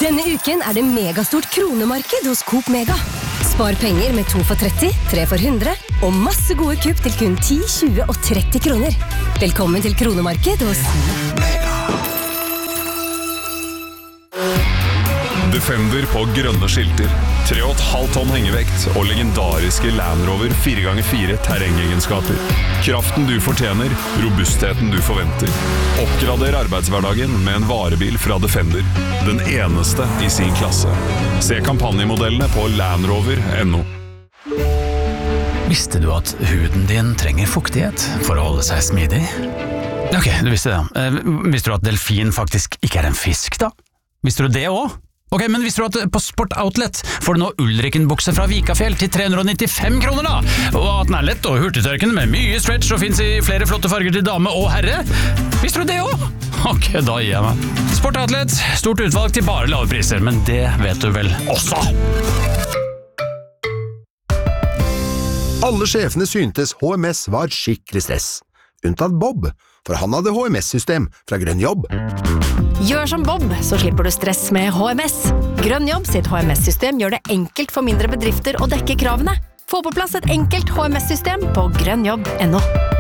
Denne uken det megastort kronemarked hos Coop Mega. Spar penger med 2 for 30, 3 for 100 og masse gode kupp til kun 10, 20 og 30 kroner. Velkommen til kronemarked hos Mega. Defender på grønne skilter, 3,5 tonn hengevekt og legendariske Land Rover 4x4 terrengegenskaper. Kraften du fortjener, robustheten du forventer. Oppgrader arbeidshverdagen med en varebil fra Defender. Den eneste i sin klasse. Se kampanjemodellene på landrover.no. Visste du at huden din trenger fuktighet for å holde seg smidig? Ok, du visste det. Visste du at delfin faktisk ikke en fisk da? Visste du det også? Ok, men visste du at på Sport Outlet får du nå Ulriken-bukse fra Vikafjell til 395 kroner da? Og at den lett og hurtigtørkende med mye stretch og finnes i flere flotte farger til dame og herre? Visste du det også? Ok, da gir jeg meg. Sport Outlet, stort utvalg til bare lave priser, men det vet du vel også? Alle sjefene syntes HMS var skikkelig stress. Unntatt Bob, for han hadde HMS-system fra Grønn Jobb. Gjør som Bob, så slipper du stress med HMS. Grønn Jobb sitt HMS-system gjør det enkelt for mindre bedrifter å dekke kravene. Få på plass et enkelt HMS-system på grønnjobb.no.